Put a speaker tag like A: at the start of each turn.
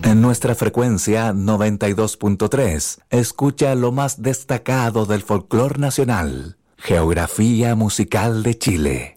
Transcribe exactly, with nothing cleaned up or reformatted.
A: En nuestra frecuencia noventa y dos punto tres, escucha lo más destacado del folclore nacional, Geografía Musical de Chile.